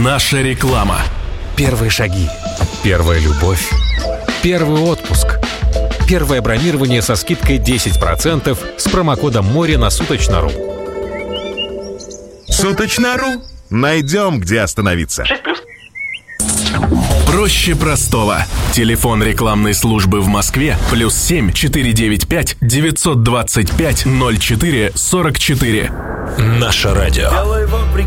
Наша реклама. Первые шаги. Первая любовь. Первый отпуск. Первое бронирование со скидкой 10% с промокодом «Море» на Суточно.ру. Суточно.ру. Найдем, где остановиться. 6+. Проще простого. Телефон рекламной службы в Москве +7 495 925 04 44. Наше радио.